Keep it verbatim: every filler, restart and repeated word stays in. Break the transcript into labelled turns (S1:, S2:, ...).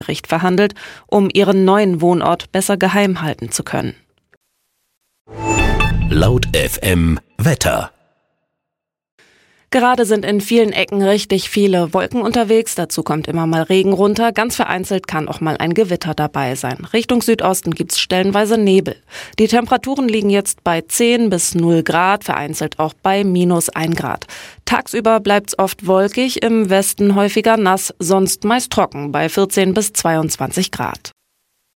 S1: Gericht verhandelt, um ihren neuen Wohnort besser geheim halten zu können.
S2: Laut F M Wetter.
S1: Gerade sind in vielen Ecken richtig viele Wolken unterwegs, dazu kommt immer mal Regen runter, ganz vereinzelt kann auch mal ein Gewitter dabei sein. Richtung Südosten gibt's stellenweise Nebel. Die Temperaturen liegen jetzt bei zehn bis null Grad, vereinzelt auch bei minus ein Grad. Tagsüber bleibt's oft wolkig, im Westen häufiger nass, sonst meist trocken bei vierzehn bis zweiundzwanzig Grad.